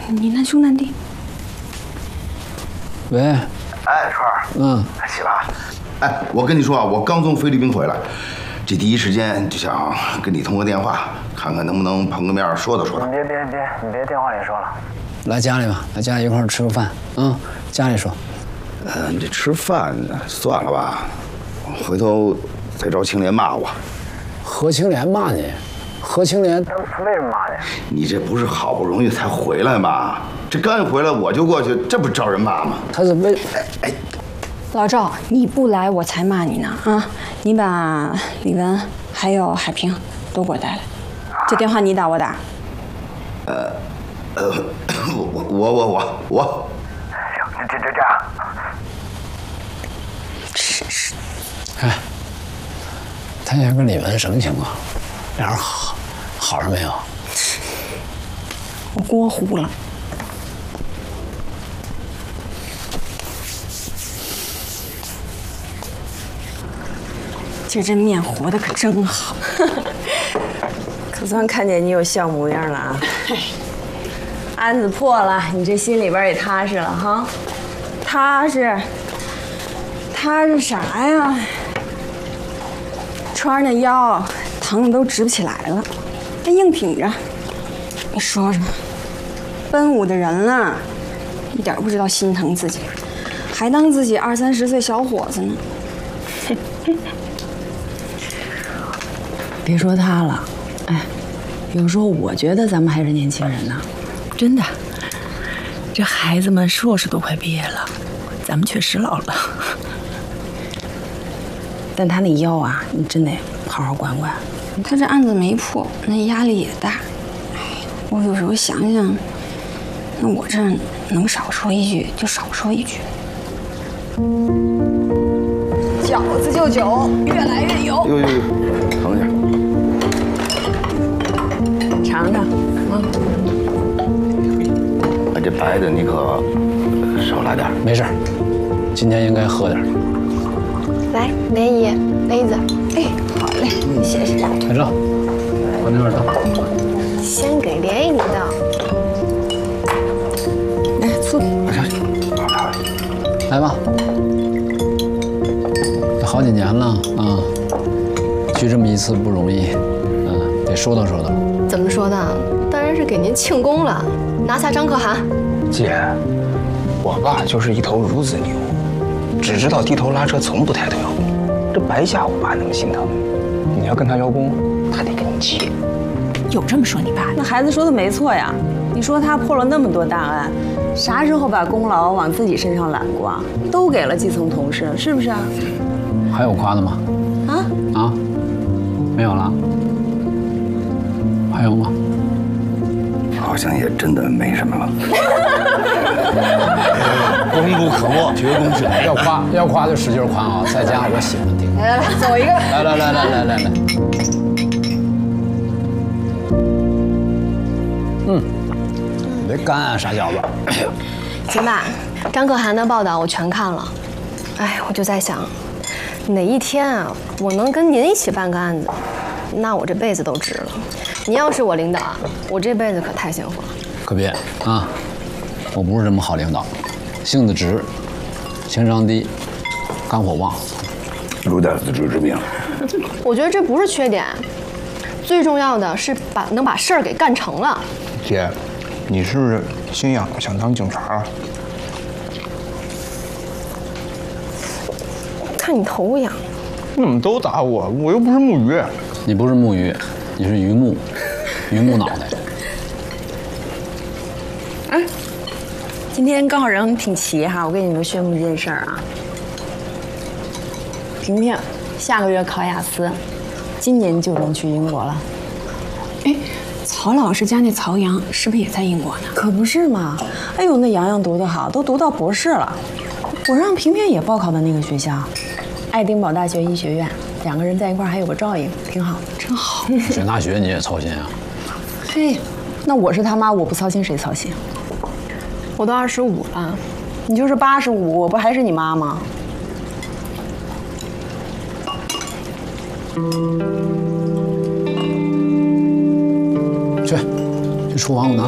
你难兄难弟。 喂， 哎，川儿，起了。哎，我跟你说啊，我刚从菲律宾回来，这第一时间就想跟你通个电话，看看能不能碰个面说道说道。 你别电话里说了， 来家里吧，来家里一块儿吃个饭啊，家里说。 这吃饭算了吧，回头再找青莲骂我。 何青莲骂你？何青莲他为什么骂你？ 你这不是好不容易才回来吗？这刚一回来我就过去，这不招人骂吗？ 他是为老赵，你不来我才骂你呢啊！你把李文还有海平都给我带来。这电话你打我打？ 我。 行，这样。 是。 哎，谭先跟李文什么情况？俩人好上没有？ 我锅糊了。这面和的可真好， 可算看见你有笑模样了啊！案子破了，你这心里边也踏实了哈？ 踏实啥呀？川那腰疼的都直不起来了，还硬挺着。你说说，奔五的人了，一点不知道心疼自己，还当自己20、30岁小伙子呢。 别说他了，哎，有时候我觉得咱们还是年轻人呢，真的。这孩子们硕士都快毕业了，咱们确实老了。但他那腰啊，你真得好好管管。 他这案子没破，那压力也大。哎，我有时候想想，那我这能少说一句就少说一句。饺子就酒，越来越油。 呦，等一下。 尝尝， 这白的你可少来点。 没事，今天应该喝点。 来，莲姨，杯子。 哎，好嘞，谢谢。 海正，往那边倒。 先给莲姨你倒。 来，醋。 好。 来吧。好几年了啊，聚这么一次不容易，得说道说道。 怎么说呢？当然是给您庆功了，拿下张可汗。 姐，我爸就是一头孺子牛，只知道低头拉车，从不抬头邀功。这白瞎我爸那么心疼，你要跟他邀功，他得跟你切。 有这么说你爸？那孩子说的没错呀。你说他破了那么多大案，啥时候把功劳往自己身上揽过啊？都给了基层同事，是不是啊？ 还有夸的吗？啊？没有了？还有吗？ 好像也真的没什么了。 功不可没，绝功至美。 要夸就使劲夸啊！在家我喜欢听。 来，走一个。 来。别干啊，傻小子！ 行吧，张可汗的报道我全看了。哎，我就在想，哪一天啊，我能跟您一起办个案子，那我这辈子都值了。您要是我领导，我这辈子可太幸福了。 可别啊！我不是这么好领导，性子直，情商低，肝火旺， 有点自知之明。 我觉得这不是缺点，最重要的是能把事儿给干成了。 姐，你是不是心痒了，想当警察啊？ 看你头痒。 你怎么都打我？我又不是木鱼。 你不是木鱼，你是榆木，榆木脑袋。 哎，今天刚好人挺齐哈，我跟你们宣布一件事儿啊。萍萍下个月考雅思，今年就能去英国了。 哎，曹老师家那曹阳是不是也在英国呢？ 可不是嘛！哎呦，那洋洋读得好，都读到博士了。我让萍萍也报考的那个学校，爱丁堡大学医学院，两个人在一块儿还有个照应，挺好，真好。 选大学你也操心啊？ 嘿，那我是他妈，我不操心谁操心？ 我都25了， 你就是85，我不还是你妈吗？ 去厨房给我拿。